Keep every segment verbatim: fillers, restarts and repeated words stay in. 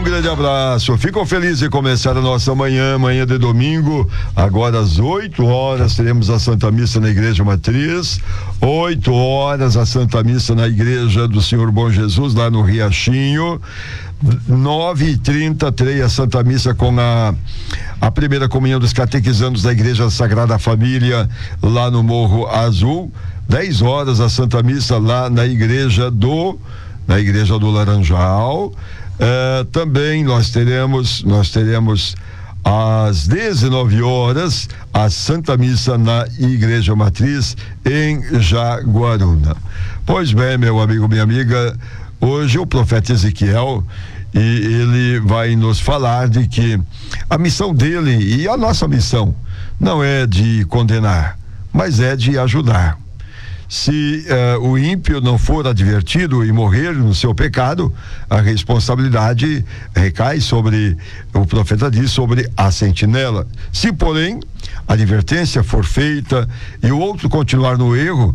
Um grande abraço. Fico feliz de começar a nossa manhã, manhã de domingo. Agora às oito horas teremos a Santa Missa na Igreja Matriz. oito horas a Santa Missa na Igreja do Senhor Bom Jesus, lá no Riachinho. nove e trinta, a Santa Missa com a, a primeira comunhão dos catequizandos da Igreja Sagrada Família, lá no Morro Azul. dez horas a Santa Missa lá na Igreja do, na Igreja do Laranjal. Uh, também nós teremos, nós teremos às dezenove horas a Santa Missa na Igreja Matriz em Jaguaruna. Pois bem, meu amigo, minha amiga, hoje o profeta Ezequiel, e ele vai nos falar de que a missão dele e a nossa missão não é de condenar, mas é de ajudar. Se uh, o ímpio não for advertido e morrer no seu pecado, a responsabilidade recai sobre, o profeta diz, sobre a sentinela. Se, porém, a advertência for feita e o outro continuar no erro,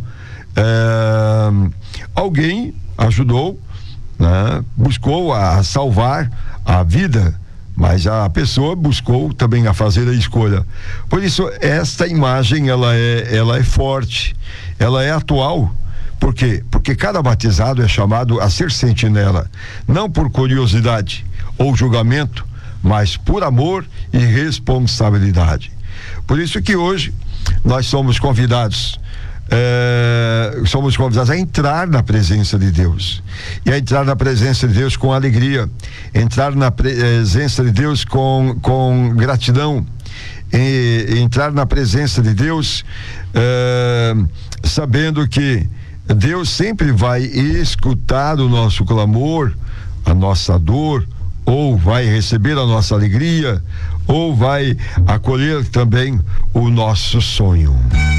uh, alguém ajudou, né, buscou a salvar a vida, mas a pessoa buscou também a fazer a escolha. Por isso, esta imagem, ela é, ela é forte, ela é atual. Por quê? Porque cada batizado é chamado a ser sentinela, não por curiosidade ou julgamento, mas por amor e responsabilidade. Por isso que hoje nós somos convidados É, somos convidados a entrar na presença de Deus, e a entrar na presença de Deus com alegria, entrar na presença de Deus com, com gratidão, e entrar na presença de Deus é, sabendo que Deus sempre vai escutar o nosso clamor, a nossa dor, ou vai receber a nossa alegria, ou vai acolher também o nosso sonho.